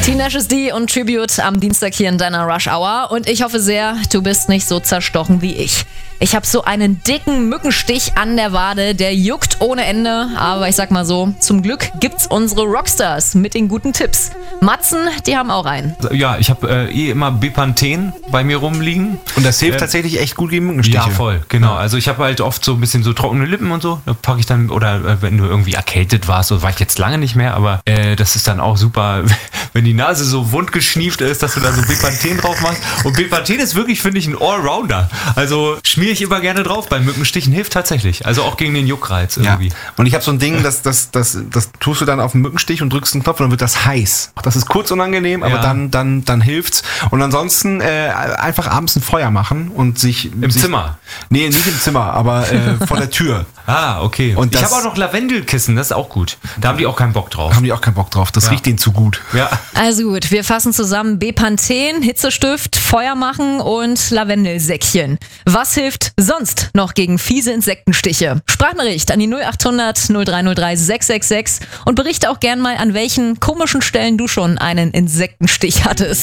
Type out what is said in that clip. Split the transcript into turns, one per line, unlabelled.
Tenacious D und Tribute am Dienstag hier in deiner Rush Hour. Und ich hoffe sehr, du bist nicht so zerstochen wie ich. Ich habe so einen dicken Mückenstich an der Wade, der juckt ohne Ende. Aber ich sag mal so, zum Glück gibt's unsere Rockstars mit den guten Tipps. Matzen, die haben auch einen.
Ja, ich habe immer Bepanthen bei mir rumliegen.
Und das hilft tatsächlich echt gut gegen Mückenstiche.
Ja, voll, genau. Also ich habe halt oft so ein bisschen so trockene Lippen und so. Da packe ich dann, oder wenn du irgendwie erkältet warst, so war ich jetzt lange nicht mehr, aber das ist dann auch super, wenn die Nase so wund geschnieft ist, dass du da so Bepanthen drauf machst. Und Bepanthen ist wirklich, finde ich, ein Allrounder. Also schmiere ich immer gerne drauf. Bei Mückenstichen hilft tatsächlich. Also auch gegen den Juckreiz irgendwie.
Ja. Und ich habe so ein Ding, das tust du dann auf den Mückenstich und drückst einen Knopf und dann wird das heiß. Das ist kurz unangenehm, aber dann hilft's. Und ansonsten einfach abends ein Feuer machen und sich...
Im Zimmer?
Nee, nicht im Zimmer, aber vor der Tür.
Ah, okay. Und ich habe auch noch Lavendelkissen, das ist auch gut. Da haben die auch keinen Bock drauf.
Haben die auch keinen Bock drauf, das riecht denen zu gut.
Ja.
Also gut, wir fassen zusammen: Bepanthen, Hitzestift, Feuer machen und Lavendelsäckchen. Was hilft sonst noch gegen fiese Insektenstiche? Sprachnachricht an die 0800 0303 666 und berichte auch gern mal, an welchen komischen Stellen du schon einen Insektenstich hattest.